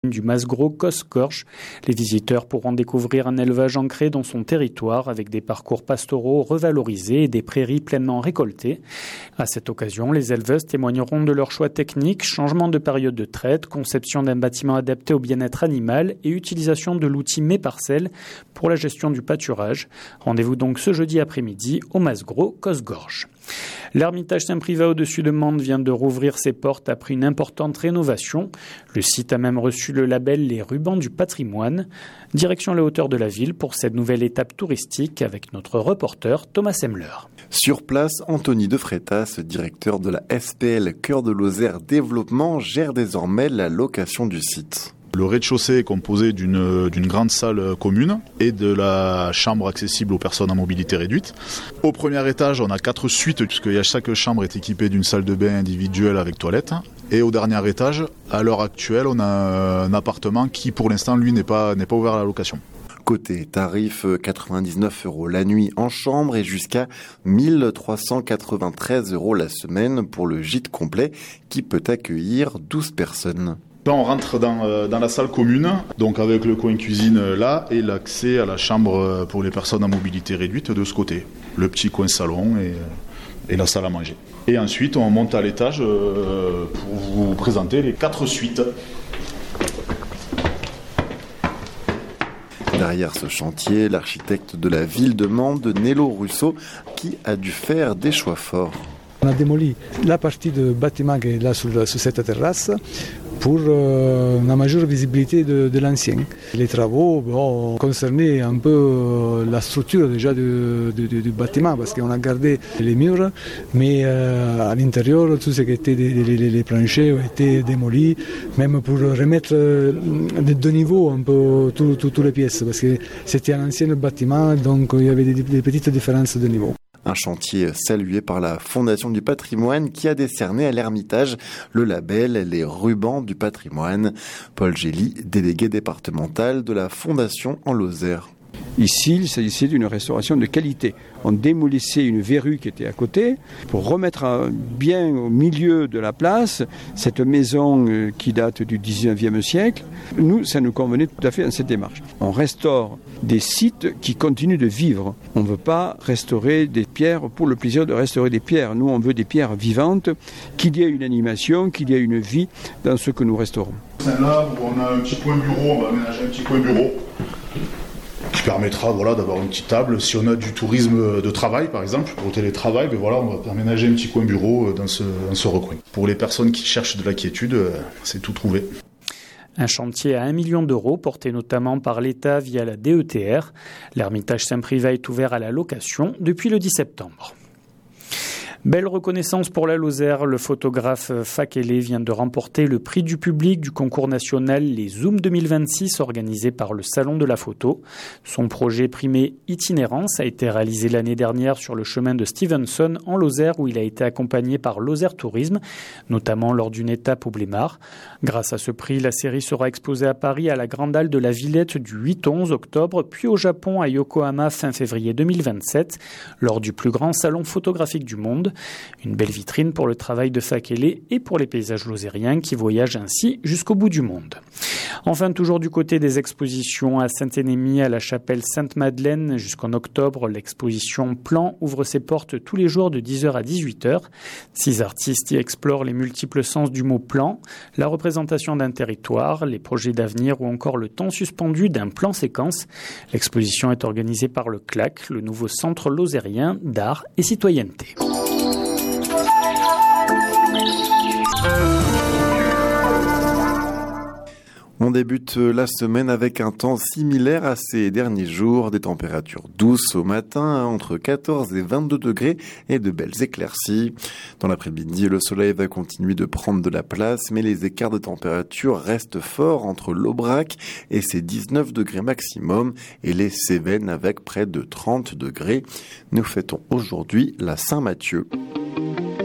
du Masgros-Cosgorges. Les visiteurs pourront découvrir un élevage ancré dans son territoire avec des parcours pastoraux revalorisés et des prairies pleinement récoltées. À cette occasion, les éleveuses témoigneront de leurs choix techniques, changement de période de traite, conception d'un bâtiment adapté au bien-être animal et utilisation de l'outil Mes Parcelles pour la gestion du pâturage. Rendez-vous donc ce jeudi après-midi au Masgros-Cosgorges. L'Ermitage Saint-Privat au-dessus de Mende vient de rouvrir ses portes après une importante rénovation. Le site a même reçu le label Les Rubans du Patrimoine. Direction les hauteurs de la ville pour cette nouvelle étape touristique avec notre reporter Thomas Semler. Sur place, Anthony De Freitas, directeur de la SPL Cœur de Lozère Développement, gère désormais la location du site. Le rez-de-chaussée est composé d'une grande salle commune et de la chambre accessible aux personnes à mobilité réduite. Au premier étage, on a 4 suites puisque chaque chambre est équipée d'une salle de bain individuelle avec toilette. Et au dernier étage, à l'heure actuelle, on a un appartement qui pour l'instant, lui, n'est pas ouvert à la location. Côté tarif, 99 € la nuit en chambre et jusqu'à 1393 € la semaine pour le gîte complet qui peut accueillir 12 personnes. Là, on rentre dans la salle commune, donc avec le coin cuisine là et l'accès à la chambre pour les personnes à mobilité réduite de ce côté. Le petit coin salon et la salle à manger. Et ensuite, on monte à l'étage pour vous présenter les 4 suites. Derrière ce chantier, l'architecte de la ville de Mende, Nello Russo, qui a dû faire des choix forts. On a démoli la partie de bâtiment qui est là sur cette terrasse pour une majeure visibilité de l'ancien. Les travaux concernaient un peu la structure déjà du bâtiment parce qu'on a gardé les murs, mais à l'intérieur, tout ce qui était les planchers ont été démolis, même pour remettre de niveau un peu toutes les pièces parce que c'était un ancien bâtiment, donc il y avait des petites différences de niveau. Un chantier salué par la Fondation du Patrimoine qui a décerné à l'Ermitage le label Les Rubans du Patrimoine. Paul Gély, délégué départemental de la Fondation en Lozère. Ici, il s'agissait d'une restauration de qualité. On démolissait une verrue qui était à côté pour remettre bien au milieu de la place cette maison qui date du 19e siècle. Nous, ça nous convenait tout à fait dans cette démarche. On restaure des sites qui continuent de vivre. On ne veut pas restaurer des pierres pour le plaisir de restaurer des pierres. Nous, on veut des pierres vivantes, qu'il y ait une animation, qu'il y ait une vie dans ce que nous restaurons. Là où on a un petit coin bureau, on va aménager un petit coin bureau qui permettra d'avoir une petite table. Si on a du tourisme de travail, par exemple, pour le télétravail, on va aménager un petit coin bureau dans ce recoin. Pour les personnes qui cherchent de la quiétude, c'est tout trouvé. Un chantier à 1 million d'euros, porté notamment par l'État via la DETR. L'Ermitage Saint-Privat est ouvert à la location depuis le 10 septembre. Belle reconnaissance pour la Lozère. Le photographe Fakele vient de remporter le prix du public du concours national Les Zooms 2026 organisé par le Salon de la Photo. Son projet primé Itinérance a été réalisé l'année dernière sur le chemin de Stevenson en Lozère où il a été accompagné par Lozère Tourisme, notamment lors d'une étape au Blémard. Grâce à ce prix, la série sera exposée à Paris à la Grande Halle de la Villette du 8 au 11 octobre, puis au Japon à Yokohama fin février 2027, lors du plus grand salon photographique du monde. Une belle vitrine pour le travail de Fakele et pour les paysages lozériens qui voyagent ainsi jusqu'au bout du monde. Enfin, toujours du côté des expositions à Saint-Énémy, à la chapelle Sainte-Madeleine, jusqu'en octobre, l'exposition Plan ouvre ses portes tous les jours de 10h à 18h. 6 artistes y explorent les multiples sens du mot plan, la représentation d'un territoire, les projets d'avenir ou encore le temps suspendu d'un plan séquence. L'exposition est organisée par le CLAC, le nouveau centre lozérien d'art et citoyenneté. On débute la semaine avec un temps similaire à ces derniers jours, des températures douces au matin, entre 14 et 22 degrés et de belles éclaircies. Dans l'après-midi, le soleil va continuer de prendre de la place, mais les écarts de température restent forts entre l'Aubrac et ses 19 degrés maximum et les Cévennes avec près de 30 degrés. Nous fêtons aujourd'hui la Saint-Mathieu.